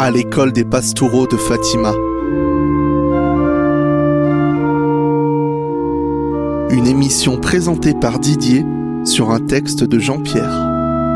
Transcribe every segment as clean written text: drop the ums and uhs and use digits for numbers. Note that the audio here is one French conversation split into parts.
à l'école des Pastoureaux de Fatima. Une émission présentée par Didier sur un texte de Jean-Pierre.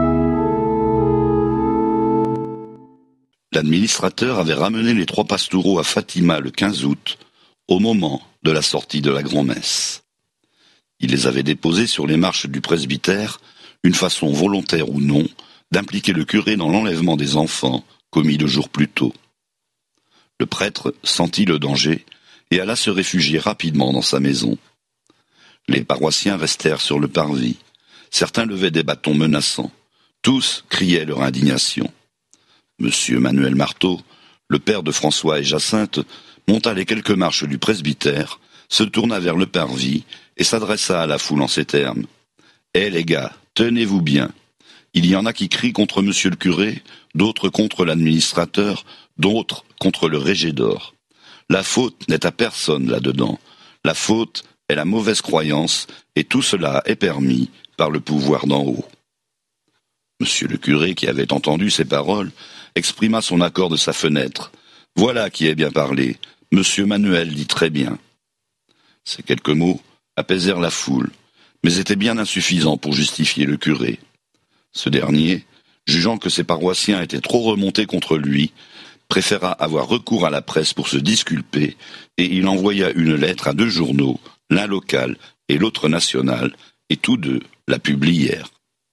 L'administrateur avait ramené les 3 pastoureaux à Fatima le 15 août, au moment de la sortie de la grand-messe. Il les avait déposés sur les marches du presbytère, une façon volontaire ou non, d'impliquer le curé dans l'enlèvement des enfants commis 2 jours plus tôt. Le prêtre sentit le danger et alla se réfugier rapidement dans sa maison. Les paroissiens restèrent sur le parvis. Certains levaient des bâtons menaçants. Tous criaient leur indignation. Monsieur Manuel Marteau, le père de François et Jacinthe, monta les quelques marches du presbytère, se tourna vers le parvis et s'adressa à la foule en ces termes. « Eh les gars, tenez-vous bien. Il y en a qui crient contre monsieur le curé, d'autres contre l'administrateur, d'autres contre le régédor. La faute n'est à personne là-dedans. La faute est la mauvaise croyance, et tout cela est permis par le pouvoir d'en haut. » Monsieur le curé, qui avait entendu ces paroles, exprima son accord de sa fenêtre. « Voilà qui est bien parlé. Monsieur Manuel dit très bien. » Ces quelques mots apaisèrent la foule, mais étaient bien insuffisants pour justifier le curé. Ce dernier, jugeant que ses paroissiens étaient trop remontés contre lui, préféra avoir recours à la presse pour se disculper, et il envoya une lettre à 2 journaux, l'un local et l'autre national, et tous 2 la publièrent.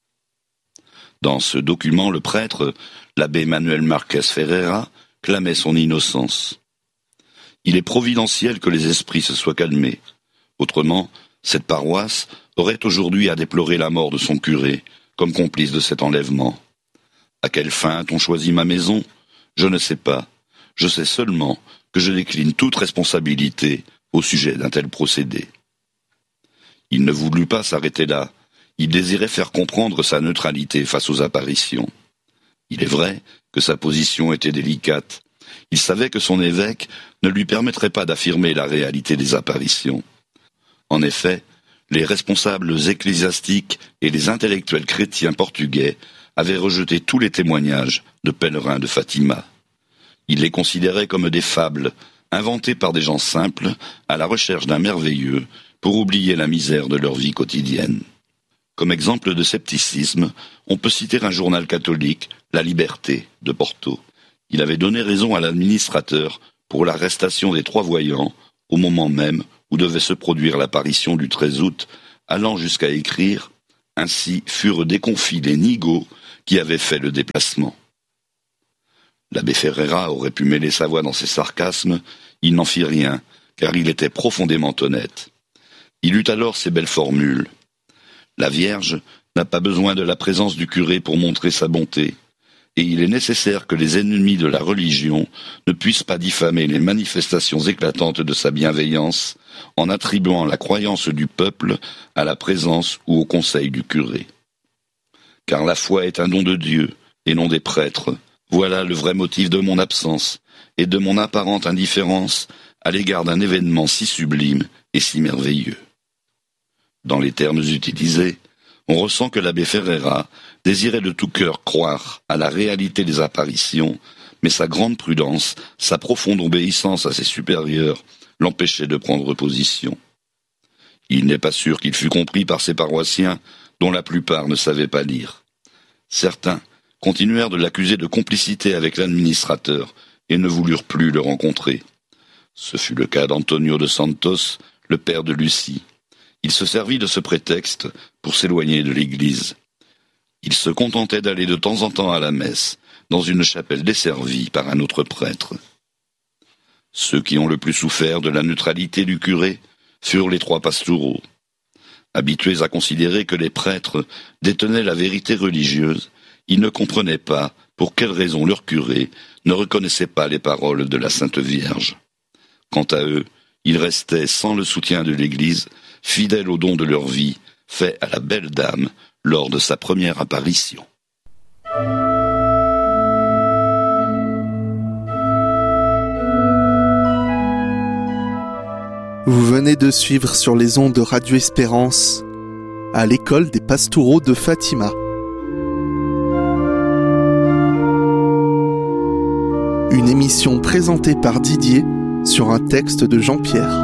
Dans ce document, le prêtre, l'abbé Manuel Marquez Ferreira, clamait son innocence. Il est providentiel que les esprits se soient calmés. Autrement, cette paroisse aurait aujourd'hui à déplorer la mort de son curé, comme complice de cet enlèvement. À quelle fin a-t-on choisi ma maison ? Je ne sais pas. Je sais seulement que je décline toute responsabilité au sujet d'un tel procédé. Il ne voulut pas s'arrêter là. Il désirait faire comprendre sa neutralité face aux apparitions. Il est vrai que sa position était délicate. Il savait que son évêque ne lui permettrait pas d'affirmer la réalité des apparitions. En effet, les responsables ecclésiastiques et les intellectuels chrétiens portugais avaient rejeté tous les témoignages de pèlerins de Fatima. Ils les considéraient comme des fables, inventées par des gens simples à la recherche d'un merveilleux pour oublier la misère de leur vie quotidienne. Comme exemple de scepticisme, on peut citer un journal catholique, La Liberté, de Porto. Il avait donné raison à l'administrateur pour l'arrestation des 3 voyants, au moment même où devait se produire l'apparition du 13 août, allant jusqu'à écrire « Ainsi furent déconfits les nigauds qui avaient fait le déplacement ». L'abbé Ferreira aurait pu mêler sa voix dans ses sarcasmes, il n'en fit rien, car il était profondément honnête. Il eut alors ces belles formules. La Vierge n'a pas besoin de la présence du curé pour montrer sa bonté, et il est nécessaire que les ennemis de la religion ne puissent pas diffamer les manifestations éclatantes de sa bienveillance en attribuant la croyance du peuple à la présence ou au conseil du curé. Car la foi est un don de Dieu, et non des prêtres. Voilà le vrai motif de mon absence, et de mon apparente indifférence à l'égard d'un événement si sublime et si merveilleux. Dans les termes utilisés, on ressent que l'abbé Ferreira désirait de tout cœur croire à la réalité des apparitions, mais sa grande prudence, sa profonde obéissance à ses supérieurs l'empêchaient de prendre position. Il n'est pas sûr qu'il fût compris par ses paroissiens, dont la plupart ne savaient pas lire. Certains continuèrent de l'accuser de complicité avec l'administrateur et ne voulurent plus le rencontrer. Ce fut le cas d'Antonio de Santos, le père de Lucie. Il se servit de ce prétexte pour s'éloigner de l'église. Il se contentait d'aller de temps en temps à la messe, dans une chapelle desservie par un autre prêtre. Ceux qui ont le plus souffert de la neutralité du curé furent les 3 pastoureaux. Habitués à considérer que les prêtres détenaient la vérité religieuse, ils ne comprenaient pas pour quelle raison leur curé ne reconnaissait pas les paroles de la Sainte Vierge. Quant à eux, ils restaient sans le soutien de l'Église, fidèles au don de leur vie, fait à la belle dame lors de sa première apparition. Vous venez de suivre sur les ondes de Radio Espérance, à l'école des Pastoureaux de Fatima. Une émission présentée par Didier sur un texte de Jean-Pierre.